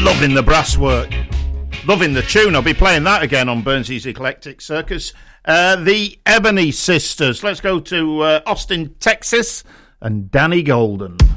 Loving the brass work. Loving the tune. I'll be playing that again on Burnsy's Eclectic Circus. The Ebony Sisters. Let's go to Austin, Texas, and Danny Golden.